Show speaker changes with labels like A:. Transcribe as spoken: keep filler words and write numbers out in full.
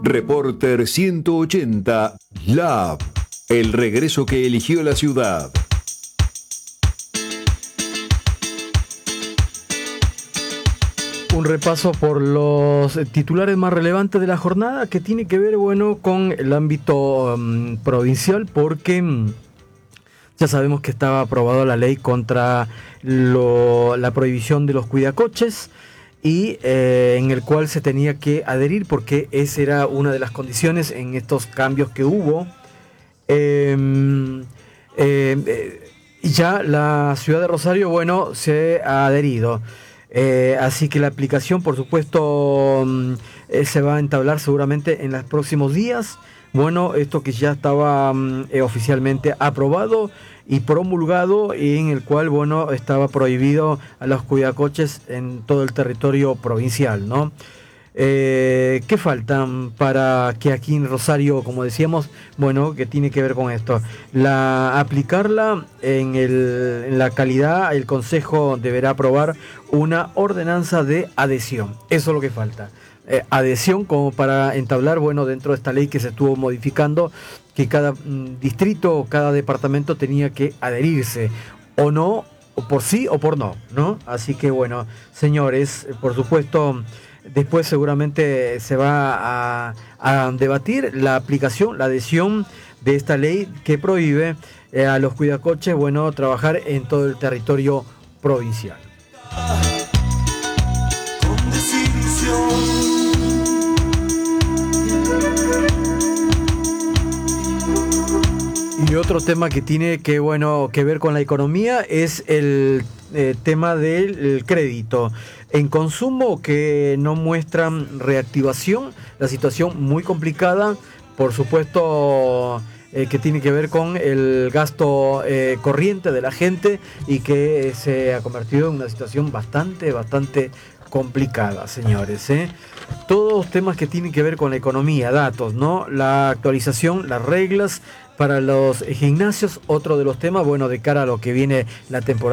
A: Reporter ciento ochenta, Lab, el regreso que eligió la ciudad.
B: Un repaso por los titulares más relevantes de la jornada, que tiene que ver, bueno, con el ámbito um, provincial, porque um, ya sabemos que estaba aprobada la ley contra lo, la prohibición de los cuidacoches, y eh, en el cual se tenía que adherir porque esa era una de las condiciones en estos cambios que hubo. Eh, eh, eh, ya la ciudad de Rosario, bueno, se ha adherido. Eh, así que la aplicación, por supuesto, eh, se va a entablar seguramente en los próximos días. Bueno, esto que ya estaba eh, oficialmente aprobado y promulgado, y en el cual, bueno, estaba prohibido a los cuidacoches en todo el territorio provincial, ¿no? Eh, ¿Qué faltan para que aquí en Rosario, como decíamos, bueno, que tiene que ver con esto? La aplicarla en, el, en la calidad, el Consejo deberá aprobar una ordenanza de adhesión. Eso es lo que falta. Eh, adhesión como para entablar, bueno, dentro de esta ley que se estuvo modificando, que cada mm, distrito, cada departamento tenía que adherirse, o no, o por sí o por no, ¿no? Así que, bueno, señores, por supuesto, después seguramente se va a, a debatir la aplicación, la adhesión de esta ley que prohíbe eh, a los cuidacoches, bueno, trabajar en todo el territorio provincial. Con decisión. Y otro tema que tiene que, bueno, que ver con la economía es el eh, tema del crédito. En consumo, que no muestran reactivación, la situación muy complicada, por supuesto, eh, que tiene que ver con el gasto eh, corriente de la gente, y que eh, se ha convertido en una situación bastante, bastante complicada, señores, ¿eh? Todos temas que tienen que ver con la economía, datos, ¿no? La actualización, las reglas para los gimnasios, otro de los temas, bueno, de cara a lo que viene la temporada